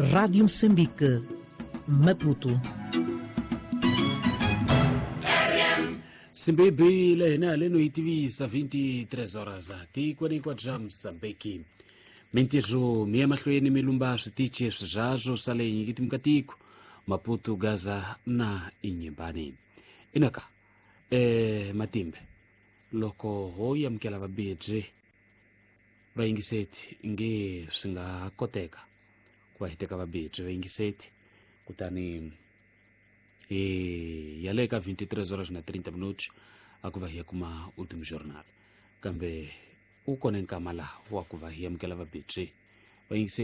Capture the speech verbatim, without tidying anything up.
Rádio Moçambique, Maputo. Simbibi lena leno itivisa vinte e três horas ati kwani kwa jam Moçambique. Mentejo mia mahlweni milumba switiche swajo sale ngiti mkatiko Maputo Gaza na inyembani. Inaka e matimbe loko hoya mkela vabeje vaingiseti nge singa koteka kwa hiteka vabeje vaingiseti kutani e yaleka vinte e três horas na trinta minutos akuvahia kuma último jornal kambe uko nenkamala wakuvahia mkela vabeje vaingiseti